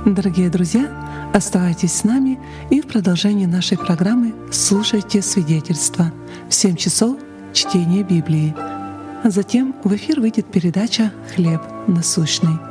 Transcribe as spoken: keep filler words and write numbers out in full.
Дорогие друзья, оставайтесь с нами и в продолжении нашей программы слушайте свидетельства. В семь часов чтение Библии. А затем в эфир выйдет передача «Хлеб насущный».